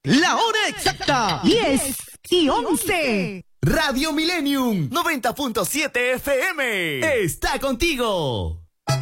La hora exacta, 10:11. Radio Millennium 90.7 FM está contigo.